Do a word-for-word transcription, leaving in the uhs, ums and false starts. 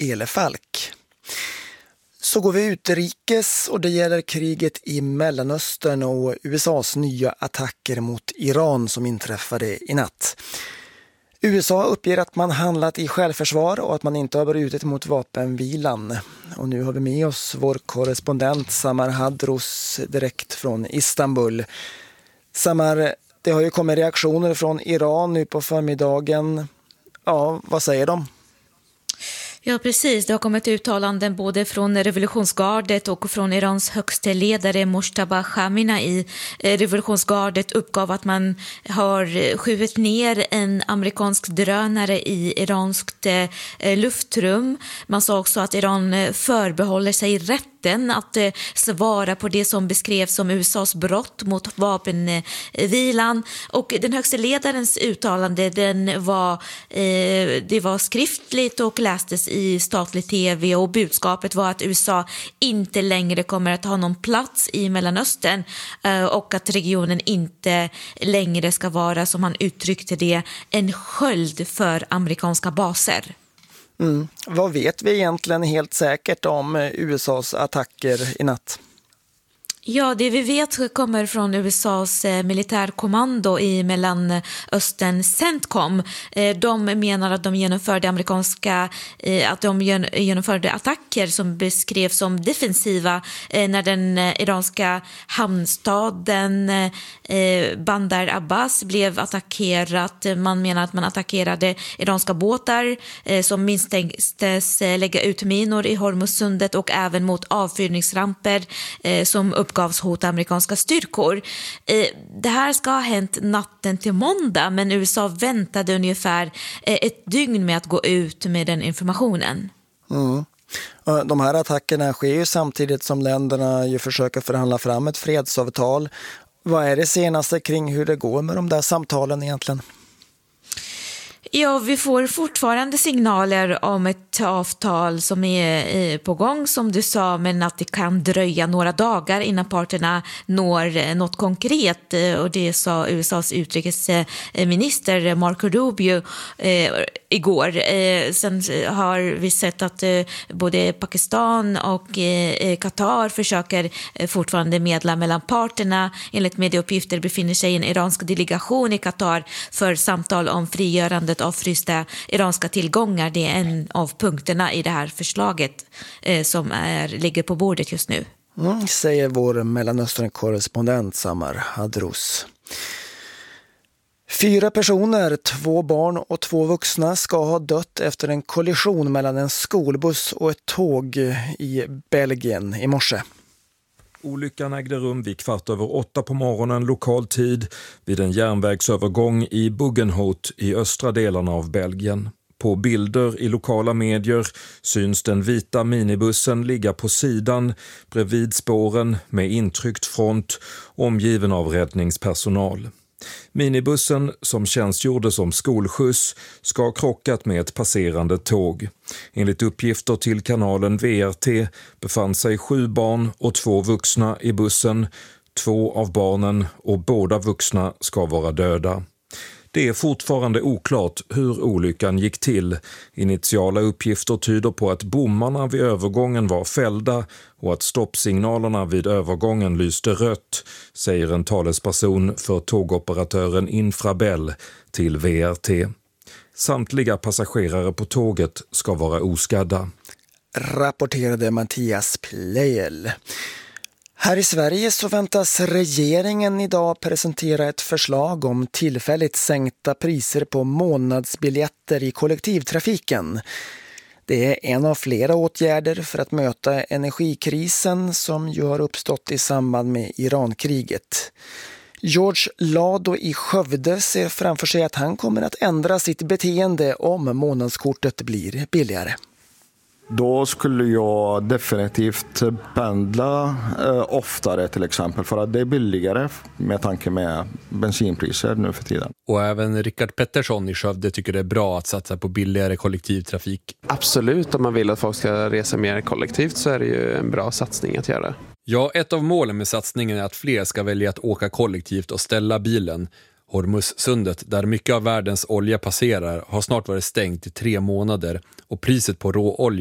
Elefalk. Så går vi utrikes och det gäller kriget i Mellanöstern och U S A:s nya attacker mot Iran som inträffade i natt. U S A uppger att man handlat i självförsvar och att man inte har brutit mot vapenvilan. Och nu har vi med oss vår korrespondent Samar Hadros direkt från Istanbul. Samar, det har ju kommit reaktioner från Iran nu på förmiddagen. Ja, vad säger de? Ja, precis. Det har kommit uttalanden både från revolutionsgardet och från Irans högste ledare Mojtaba Khamenei. Revolutionsgardet uppgav att man har skjutit ner en amerikansk drönare i iranskt luftrum. Man sa också att Iran förbehåller sig rätten att svara på det som beskrevs som U S A:s brott mot vapenvilan. Och den högste ledarens uttalande, den var, det var skriftligt och lästes i statlig tv, och budskapet var att U S A inte längre kommer att ha någon plats i Mellanöstern och att regionen inte längre ska vara, som han uttryckte det, en sköld för amerikanska baser. Mm. Vad vet vi egentligen helt säkert om U S A:s attacker i natt? Ja, det vi vet kommer från U S A:s militärkommando i Mellanöstern, CENTCOM. De menar att de genomförde amerikanska att de genomförde attacker som beskrevs som defensiva när den iranska hamnstaden Bandar Abbas blev attackerat. Man menar att man attackerade iranska båtar som misstänktes lägga ut minor i Hormuzsundet och även mot avfyrningsramper som upp gavs hot amerikanska styrkor. Det här ska ha hänt natten till måndag, men U S A väntade ungefär ett dygn med att gå ut med den informationen. Mm. De här attackerna sker ju samtidigt som länderna ju försöker förhandla fram ett fredsavtal. Vad är det senaste kring hur det går med de där samtalen egentligen? Ja, vi får fortfarande signaler om ett avtal som är på gång, som du sa, men att det kan dröja några dagar innan parterna når något konkret. Och det sa U S A:s utrikesminister Marco Rubio eh, igår. Eh, sen har vi sett att eh, både Pakistan och eh, Qatar försöker eh, fortfarande medla mellan parterna. Enligt medieuppgifter befinner sig en iransk delegation i Qatar för samtal om frigörandet av frysta iranska tillgångar. Det är en av punkterna i det här förslaget eh, som är, ligger på bordet just nu. Mm, säger vår Mellanöstern-korrespondent Samar Hadros. Fyra personer, två barn och två vuxna, ska ha dött efter en kollision mellan en skolbuss och ett tåg i Belgien i morse. Olyckan ägde rum vid kvart över åtta på morgonen lokal tid vid en järnvägsövergång i Buggenhout i östra delarna av Belgien. På bilder i lokala medier syns den vita minibussen ligga på sidan bredvid spåren med intryckt front, omgiven av räddningspersonal. Minibussen, som tjänstgjorde som skolskjuts, ska ha krockat med ett passerande tåg. Enligt uppgifter till kanalen V R T befann sig sju barn och två vuxna i bussen. Två av barnen och båda vuxna ska vara döda. Det är fortfarande oklart hur olyckan gick till. Initiala uppgifter tyder på att bommarna vid övergången var fällda och att stoppsignalerna vid övergången lyste rött, säger en talesperson för tågoperatören Infrabel till V R T. Samtliga passagerare på tåget ska vara oskadda. Rapporterade Mattias Plejel. Här i Sverige så väntas regeringen idag presentera ett förslag om tillfälligt sänkta priser på månadsbiljetter i kollektivtrafiken. Det är en av flera åtgärder för att möta energikrisen som ju har uppstått i samband med Irankriget. George Lado i Skövde ser framför sig att han kommer att ändra sitt beteende om månadskortet blir billigare. Då skulle jag definitivt pendla eh, oftare till exempel, för att det är billigare med tanke med bensinpriser nu för tiden. Och även Rickard Pettersson i Skövde tycker det är bra att satsa på billigare kollektivtrafik. Absolut, om man vill att folk ska resa mer kollektivt så är det ju en bra satsning att göra. Ja, ett av målen med satsningen är att fler ska välja att åka kollektivt och ställa bilen. Hormuzsundet, där mycket av världens olja passerar, har snart varit stängt i tre månader och priset på råolja